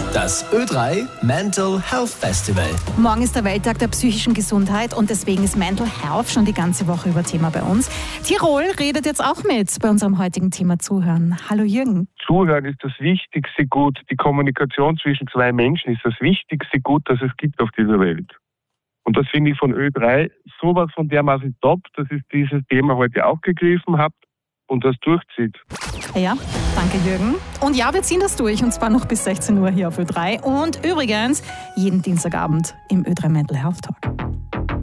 Das Ö3 Mental Health Festival. Morgen ist der Welttag der psychischen Gesundheit und deswegen ist Mental Health schon die ganze Woche über Thema bei uns. Tirol redet jetzt auch mit bei unserem heutigen Thema Zuhören. Hallo Jürgen. Zuhören ist das wichtigste Gut. Die Kommunikation zwischen zwei Menschen ist das wichtigste Gut, das es gibt auf dieser Welt. Und das finde ich von Ö3 sowas von dermaßen top, dass ich dieses Thema heute aufgegriffen habe und das durchzieht. Ja, danke Jürgen. Und ja, wir ziehen das durch und zwar noch bis 16 Uhr hier auf Ö3 und übrigens jeden Dienstagabend im Ö3 Mental Health Talk.